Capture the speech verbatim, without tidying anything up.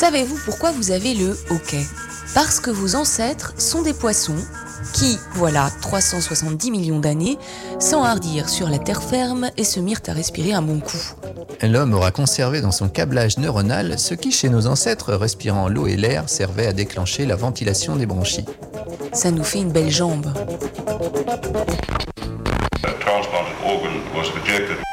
Savez-vous pourquoi vous avez le hoquet ? Parce que vos ancêtres sont des poissons qui, voilà trois cent soixante-dix millions d'années, s'enhardirent sur la terre ferme et se mirent à respirer un bon coup. L'homme aura conservé dans son câblage neuronal ce qui, chez nos ancêtres respirant l'eau et l'air, servait à déclencher la ventilation des bronchies. Ça nous fait une belle jambe. A transplanted organ was rejected.